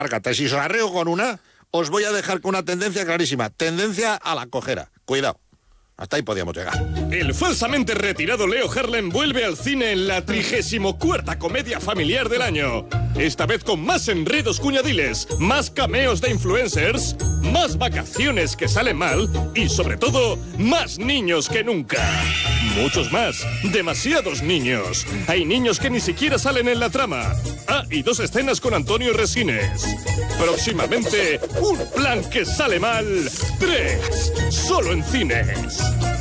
márcate. Si os arreo con una, os voy a dejar con una tendencia clarísima. Tendencia a la cojera. Cuidado. Hasta ahí podíamos llegar. El falsamente retirado Leo Harlem vuelve al cine en la 34ª comedia familiar del año. Esta vez con más enredos cuñadiles, más cameos de influencers, más vacaciones que salen mal y, sobre todo, más niños que nunca. Muchos más. Demasiados niños. Hay niños que ni siquiera salen en la trama. Ah, y 2 escenas con Antonio Resines. Próximamente, un plan que sale mal. 3. Solo en cines.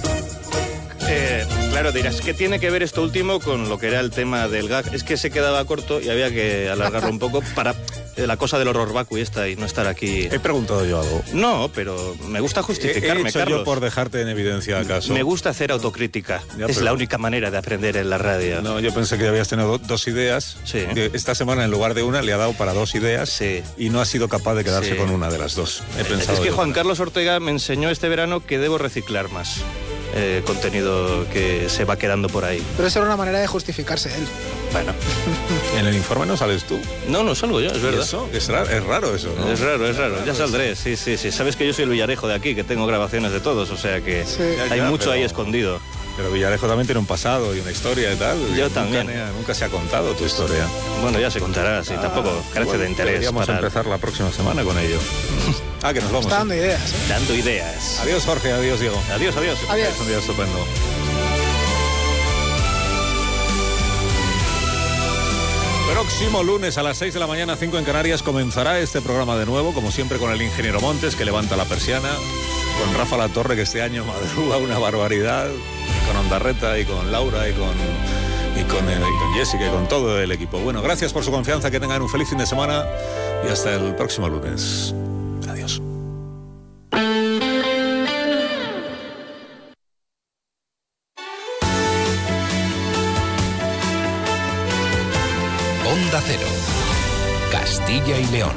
Claro, dirás, ¿qué tiene que ver esto último con lo que era el tema del gag? Es que se quedaba corto y había que alargarlo un poco para la cosa del horror vacui esta y no estar aquí. He preguntado yo algo. No, pero me gusta justificarme, ¿He hecho Carlos? yo por dejarte en evidencia acaso? Me gusta hacer autocrítica. Ya, es pero... la única manera de aprender en la radio. No, yo pensé que habías tenido 2 ideas. Sí. Que esta semana, en lugar de una, le ha dado para 2 ideas. Sí. Y no ha sido capaz de quedarse Sí. con una de las 2. He pensado Es que yo. Juan Carlos Ortega me enseñó este verano que debo reciclar más contenido que se va quedando por ahí. Pero eso era una manera de justificarse él. Bueno. ¿En el informe no sales tú? No salgo yo, es verdad. ¿Eso? Es raro eso, ¿no? Es raro. Ya saldré, sí. Sabes que yo soy el Villarejo de aquí, que tengo grabaciones de todos, o sea que sí. hay mucho ahí escondido. Pero Villarejo también tiene un pasado y una historia y tal. Yo también. Nunca se ha contado tu historia. Bueno, ya se contará, sí, tampoco carece de interés. Deberíamos empezar la próxima semana con ello. Que nos vamos. Está dando ideas, ¿eh? Dando ideas. Adiós, Jorge, adiós, Diego. Adiós. Es un día estupendo. Próximo lunes a las 6 de la mañana, 5 en Canarias, comenzará este programa de nuevo, como siempre con el ingeniero Montes, que levanta la persiana, con Rafa Latorre, que este año madruga una barbaridad, con Ondarreta y con Laura y con Jessica y con todo el equipo. Bueno, gracias por su confianza, que tengan un feliz fin de semana y hasta el próximo lunes. Adiós. Onda Cero, Castilla y León.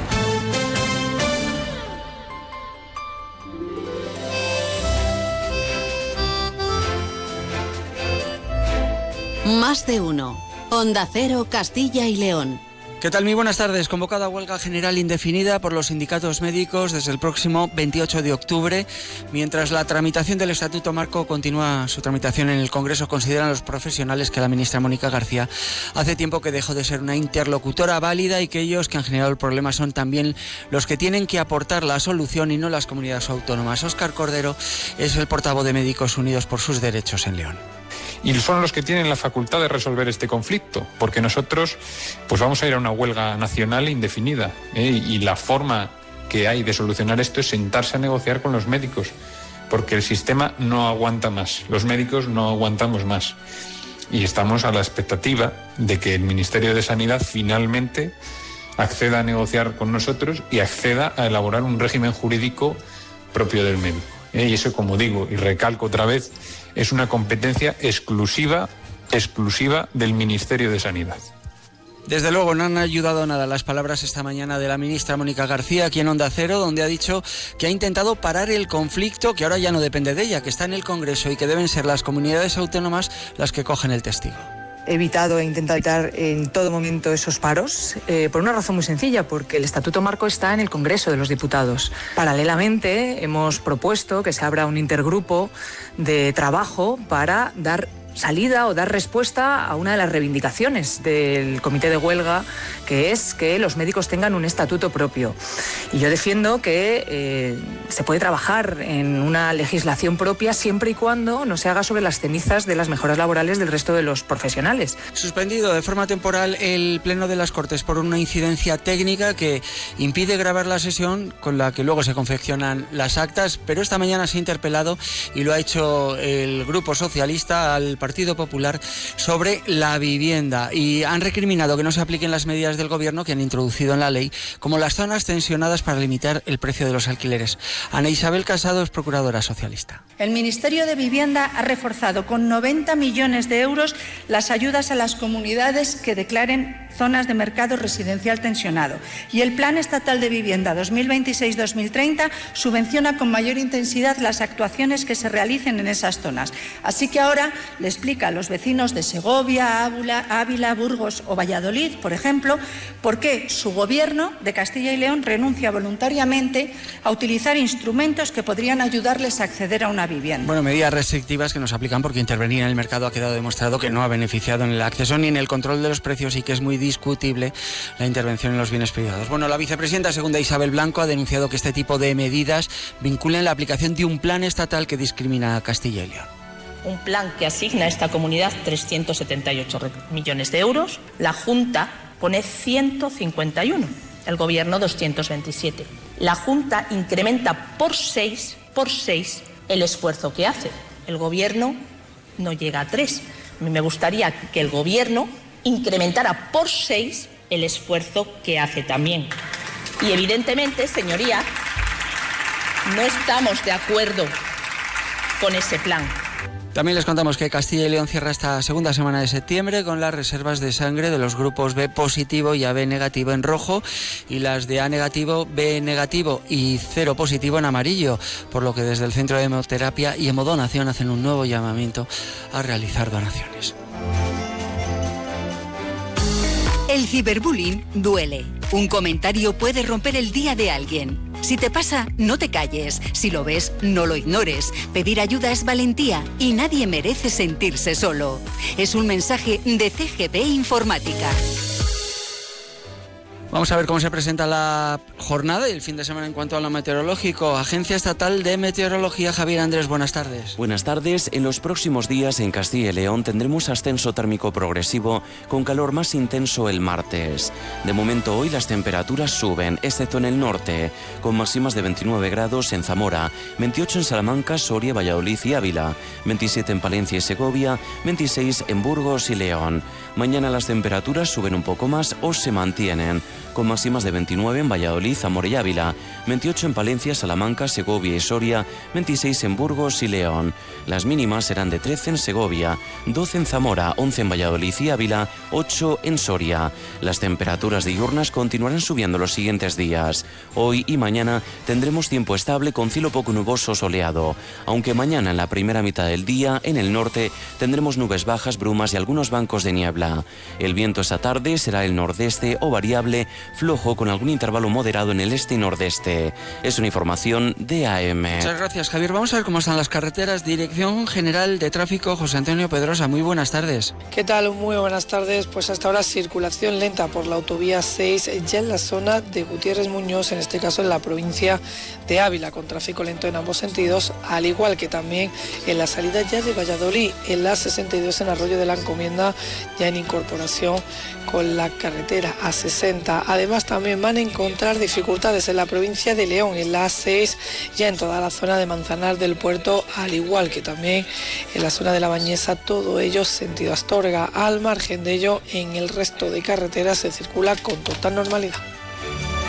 Más de uno. Onda Cero, Castilla y León. ¿Qué tal? Muy buenas tardes. Convocada huelga general indefinida por los sindicatos médicos desde el próximo 28 de octubre. Mientras la tramitación del Estatuto Marco continúa su tramitación en el Congreso, consideran los profesionales que la ministra Mónica García hace tiempo que dejó de ser una interlocutora válida y que ellos que han generado el problema son también los que tienen que aportar la solución y no las comunidades autónomas. Óscar Cordero es el portavoz de Médicos Unidos por sus Derechos en León. Y son los que tienen la facultad de resolver este conflicto, porque nosotros pues vamos a ir a una huelga nacional indefinida, y la forma que hay de solucionar esto es sentarse a negociar con los médicos, porque el sistema no aguanta más, los médicos no aguantamos más, y estamos a la expectativa de que el Ministerio de Sanidad finalmente acceda a negociar con nosotros y acceda a elaborar un régimen jurídico propio del médico. Y eso, como digo y recalco otra vez, es una competencia exclusiva del Ministerio de Sanidad. Desde luego no han ayudado nada las palabras esta mañana de la ministra Mónica García aquí en Onda Cero, donde ha dicho que ha intentado parar el conflicto, que ahora ya no depende de ella, que está en el Congreso y que deben ser las comunidades autónomas las que cogen el testigo. He intentado evitar en todo momento esos paros, por una razón muy sencilla, porque el Estatuto Marco está en el Congreso de los Diputados. Paralelamente, hemos propuesto que se abra un intergrupo de trabajo para dar salida o dar respuesta a una de las reivindicaciones del comité de huelga, que es que los médicos tengan un estatuto propio. Y yo defiendo que se puede trabajar en una legislación propia siempre y cuando no se haga sobre las cenizas de las mejoras laborales del resto de los profesionales. Suspendido de forma temporal el Pleno de las Cortes por una incidencia técnica que impide grabar la sesión con la que luego se confeccionan las actas, pero esta mañana se ha interpelado y lo ha hecho el Grupo Socialista al Partido Popular sobre la vivienda y han recriminado que no se apliquen las medidas del Gobierno que han introducido en la ley, como las zonas tensionadas para limitar el precio de los alquileres. Ana Isabel Casado es procuradora socialista. El Ministerio de Vivienda ha reforzado con 90 millones de euros las ayudas a las comunidades que declaren zonas de mercado residencial tensionado. Y el Plan Estatal de Vivienda 2026-2030 subvenciona con mayor intensidad las actuaciones que se realicen en esas zonas. Así que ahora le explica a los vecinos de Segovia, Ávila, Burgos o Valladolid, por ejemplo, por qué su gobierno de Castilla y León renuncia voluntariamente a utilizar instrumentos que podrían ayudarles a acceder a una vivienda. Bueno, medidas restrictivas que nos aplican porque intervenir en el mercado ha quedado demostrado que no ha beneficiado en el acceso ni en el control de los precios y que es muy discutible la intervención en los bienes privados. Bueno, la vicepresidenta segunda Isabel Blanco ha denunciado que este tipo de medidas vinculan la aplicación de un plan estatal que discrimina a Castilla y León. Un plan que asigna a esta comunidad 378 millones de euros. La Junta pone 151, el Gobierno 227. La Junta incrementa por 6 el esfuerzo que hace. El Gobierno no llega a 3. A mí me gustaría que el Gobierno incrementara por 6 el esfuerzo que hace también. Y evidentemente, señoría, no estamos de acuerdo con ese plan. También les contamos que Castilla y León cierra esta segunda semana de septiembre con las reservas de sangre de los grupos B positivo y AB negativo en rojo y las de A negativo, B negativo y 0 positivo en amarillo, por lo que desde el Centro de Hemoterapia y Hemodonación hacen un nuevo llamamiento a realizar donaciones. El ciberbullying duele. Un comentario puede romper el día de alguien. Si te pasa, no te calles. Si lo ves, no lo ignores. Pedir ayuda es valentía y nadie merece sentirse solo. Es un mensaje de CGP Informática. Vamos a ver cómo se presenta la jornada y el fin de semana en cuanto a lo meteorológico. Agencia Estatal de Meteorología, Javier Andrés, buenas tardes. Buenas tardes. En los próximos días en Castilla y León tendremos ascenso térmico progresivo con calor más intenso el martes. De momento hoy las temperaturas suben, excepto en el norte, con máximas de 29 grados en Zamora, 28 en Salamanca, Soria, Valladolid y Ávila, 27 en Palencia y Segovia, 26 en Burgos y León. Mañana las temperaturas suben un poco más o se mantienen, con máximas de 29 en Valladolid, Zamora y Ávila, 28 en Palencia, Salamanca, Segovia y Soria, 26 en Burgos y León. Las mínimas serán de 13 en Segovia, 12 en Zamora, 11 en Valladolid y Ávila, 8 en Soria. Las temperaturas diurnas continuarán subiendo los siguientes días. Hoy y mañana tendremos tiempo estable con cielo poco nuboso soleado, aunque mañana en la primera mitad del día en el norte tendremos nubes bajas, brumas y algunos bancos de niebla. El viento esta tarde será el nordeste o variable, flojo con algún intervalo moderado en el este y nordeste. Es una información de AM. Muchas gracias, Javier. Vamos a ver cómo están las carreteras. Dirección General de Tráfico, José Antonio Pedrosa. Muy buenas tardes. ¿Qué tal? Muy buenas tardes. Pues hasta ahora circulación lenta por la autovía 6 ya en la zona de Gutiérrez Muñoz, en este caso en la provincia de Ávila, con tráfico lento en ambos sentidos, al igual que también en la salida ya de Valladolid, en la 62 en Arroyo de la Encomienda, ya en incorporación con la carretera A60. Además también van a encontrar dificultades en la provincia de León, en la A6, ya en toda la zona de Manzanar del Puerto, al igual que también en la zona de La Bañeza, todo ello sentido Astorga. Al margen de ello, en el resto de carreteras se circula con total normalidad.